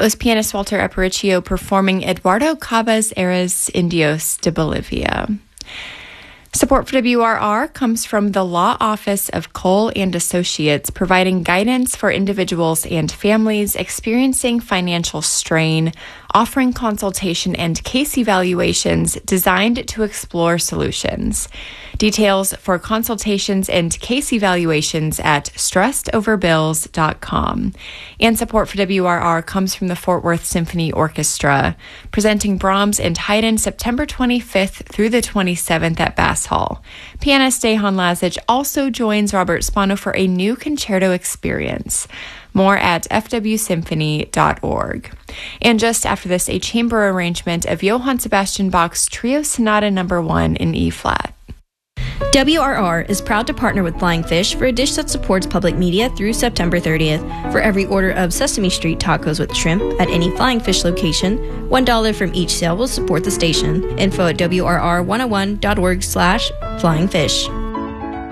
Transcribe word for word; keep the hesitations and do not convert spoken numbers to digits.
was pianist Walter Aparicio performing Eduardo Caba's Eras Indios de Bolivia. Support for W R R comes from the Law Office of Cole and Associates, providing guidance for individuals and families experiencing financial strain, offering consultation and case evaluations designed to explore solutions. Details for consultations and case evaluations at stressed over bills dot com. And support for W R R comes from the Fort Worth Symphony Orchestra, presenting Brahms and Haydn September twenty-fifth through the twenty-seventh at Bass Hall. Pianist Dejan Lazic also joins Robert Spano for a new concerto experience. More at f w symphony dot org. And just after this, a chamber arrangement of Johann Sebastian Bach's Trio Sonata Number One in E-flat. W R R is proud to partner with Flying Fish for a dish that supports public media through September thirtieth. For every order of Sesame Street tacos with shrimp at any Flying Fish location, one dollar from each sale will support the station. Info at w r r one oh one dot org slash flying fish.